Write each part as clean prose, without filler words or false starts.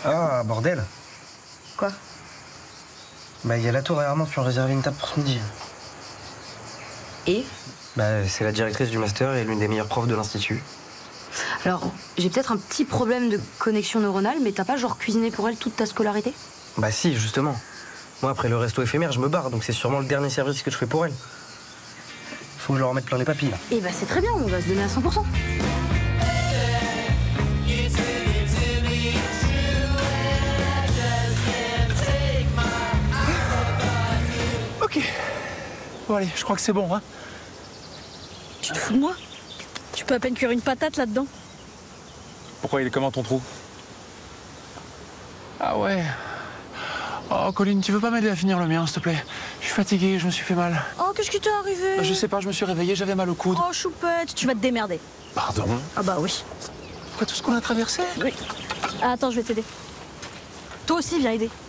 Ah, bordel. Quoi? Bah, il y a la tour et Armand qui ont réservé une table pour ce midi. Et? Bah, c'est la directrice du master et l'une des meilleures profs de l'institut. Alors, j'ai peut-être un petit problème de connexion neuronale, mais t'as pas genre cuisiné pour elle toute ta scolarité? Bah si, justement. Moi, après le resto éphémère, je me barre, donc c'est sûrement le dernier service que je fais pour elle. Faut que je leur remette plein les papilles, là. Eh bah c'est très bien, on va se donner à 100%. Ok. Bon allez, je crois que c'est bon, hein. Tu te fous de moi? Tu peux à peine cuire une patate là-dedans. Pourquoi il est comment ton trou? Ah ouais. Oh Colline, tu veux pas m'aider à finir le mien, s'il te plaît? Je suis fatigué, je me suis fait mal. Oh, qu'est-ce qui t'est arrivé? Je sais pas, je me suis réveillé, j'avais mal au coude. Oh, choupette, tu vas te démerder. Pardon? Ah bah oui. Après tout ce qu'on a traversé? Oui. Ah, attends, je vais t'aider. Toi aussi, viens aider.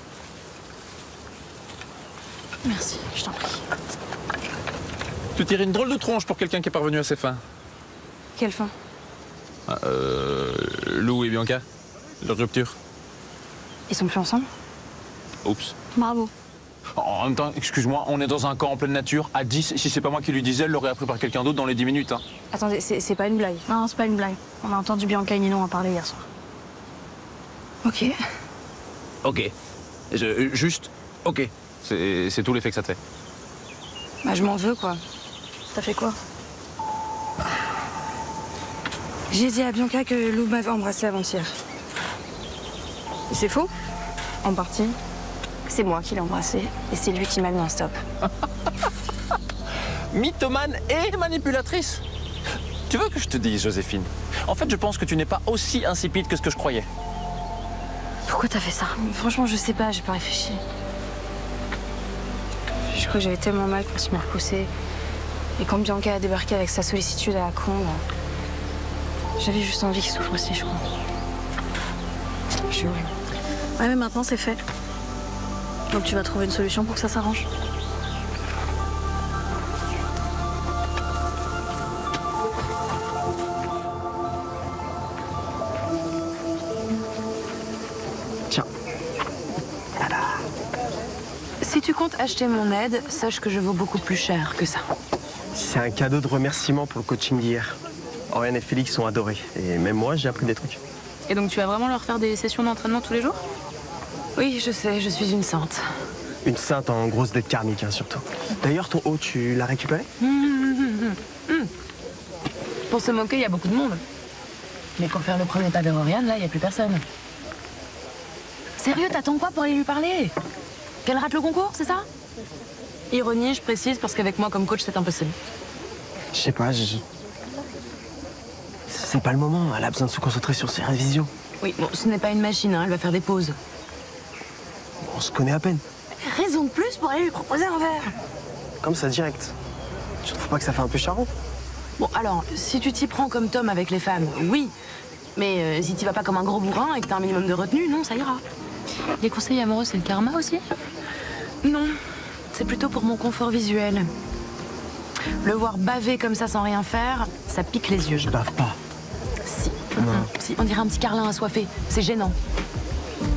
Merci, je t'en prie. Tu tires une drôle de tronche pour quelqu'un qui est parvenu à ses fins. Quelle fin? Lou et Bianca, leur rupture. Ils sont plus ensemble? Oups. Bravo. En même temps, excuse-moi, on est dans un camp en pleine nature. À 10, si c'est pas moi qui lui disais, elle l'aurait appris par quelqu'un d'autre dans les 10 minutes. Hein. Attendez, c'est pas une blague. Non, c'est pas une blague. On a entendu Bianca et Ninon en parler hier soir. Ok. Ok. Juste, ok. C'est tout l'effet que ça te fait. Bah je m'en veux, quoi. T'as fait quoi? J'ai dit à Bianca que Lou m'avait embrassé avant-hier. Et c'est faux? En partie. C'est moi qui l'ai embrassé et c'est lui qui m'a mis un stop. Mythomane et manipulatrice. Tu veux que je te dise, Joséphine? En fait, je pense que tu n'es pas aussi insipide que ce que je croyais. Pourquoi t'as fait ça? Franchement, je sais pas, j'ai pas réfléchi. Je crois que j'avais tellement mal qu'on s'y m'est repoussé. Et quand Bianca a débarqué avec sa sollicitude à la con, j'avais juste envie qu'il souffre aussi, je crois. Je suis horrible. Ouais, mais maintenant c'est fait. Donc tu vas trouver une solution pour que ça s'arrange. Tiens. Voilà. Si tu comptes acheter mon aide, sache que je vaux beaucoup plus cher que ça. C'est un cadeau de remerciement pour le coaching d'hier. Oriane et Félix ont adoré. Et même moi, j'ai appris des trucs. Et donc tu vas vraiment leur faire des sessions d'entraînement tous les jours? Oui, je sais, je suis une sainte. Une sainte en grosse dette karmique, hein, surtout. D'ailleurs, ton haut, tu l'as récupéré? Pour se moquer, il y a beaucoup de monde. Mais pour faire le premier pas vers Oriane, là, il n'y a plus personne. Sérieux, t'attends quoi pour aller lui parler? Qu'elle rate le concours, c'est ça? Ironie, je précise, parce qu'avec moi comme coach, c'est impossible. Je sais pas, c'est pas le moment. Elle a besoin de se concentrer sur ses révisions. Oui, bon, ce n'est pas une machine, hein, elle va faire des pauses. On se connaît à peine. Raison de plus pour aller lui proposer un verre. Comme ça, direct. Tu trouves pas que ça fait un peu charron? Bon, alors, si tu t'y prends comme Tom avec les femmes, oui. Mais si t'y vas pas comme un gros bourrin et que t'as un minimum de retenue, non, ça ira. Les conseils amoureux, c'est le karma aussi? Non, c'est plutôt pour mon confort visuel. Le voir baver comme ça sans rien faire, ça pique les yeux. Je bave pas. Si. Si, on dirait un petit carlin assoiffé. C'est gênant.